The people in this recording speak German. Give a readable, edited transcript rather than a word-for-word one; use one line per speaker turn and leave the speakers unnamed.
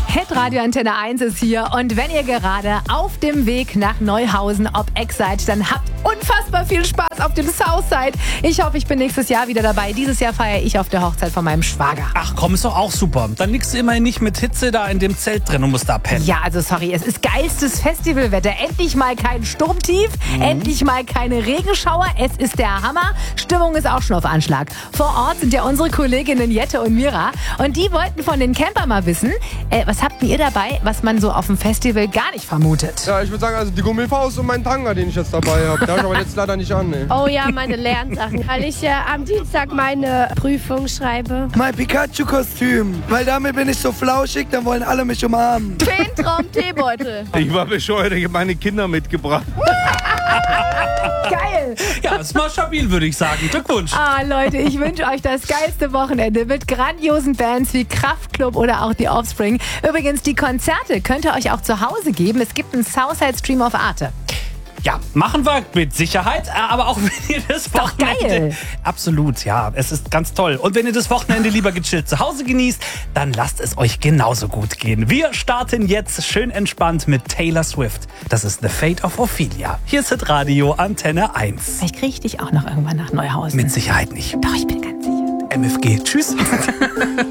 Hitradio Antenne 1 ist hier und wenn ihr gerade auf dem Weg nach Neuhausen ob Eck seid, dann habt unfassbar viel Spaß auf dem Southside. Ich hoffe, ich bin nächstes Jahr wieder dabei. Dieses Jahr feiere ich auf der Hochzeit von meinem Schwager.
Ach komm, ist doch auch super. Dann liegst du immerhin nicht mit Hitze da in dem Zelt drin und musst da pennen.
Ja, also sorry, es ist geilstes Festivalwetter. Endlich mal kein Sturmtief, endlich mal keine Regenschauer. Es ist der Hammer. Stimmung ist auch schon auf Anschlag. Vor Ort sind ja unsere Kolleginnen Jette und Mira und die wollten von den Campern mal wissen, was habt ihr dabei, was man so auf dem Festival gar nicht vermutet?
Ja, ich würde sagen, also die Gummifaust und mein Tanga, den ich jetzt dabei habe. Der habe ich aber jetzt leider nicht an. Ne?
Oh ja, meine Lernsachen, weil ich am Dienstag meine Prüfung schreibe.
Mein Pikachu-Kostüm, weil damit bin ich so flauschig, dann wollen alle mich umarmen.
Feentraum-Teebeutel.
Ich war bescheuert, ich habe meine Kinder mitgebracht.
Geil!
Ja, ist mal stabil, würde ich sagen. Glückwunsch.
Ah, Leute, ich wünsche euch das geilste Wochenende mit grandiosen Bands wie Kraftklub oder auch die Offspring. Übrigens, die Konzerte könnt ihr euch auch zu Hause geben. Es gibt einen Southside-Stream auf Arte.
Ja, machen wir mit Sicherheit, aber auch wenn ihr das Wochenende...
geil.
Absolut, ja, es ist ganz toll. Und wenn ihr das Wochenende lieber gechillt zu Hause genießt, dann lasst es euch genauso gut gehen. Wir starten jetzt schön entspannt mit Taylor Swift. Das ist The Fate of Ophelia. Hier ist Hitradio Antenne 1.
Vielleicht kriege ich dich auch noch irgendwann nach Neuhausen.
Mit Sicherheit nicht.
Doch, ich bin ganz sicher.
MFG, tschüss.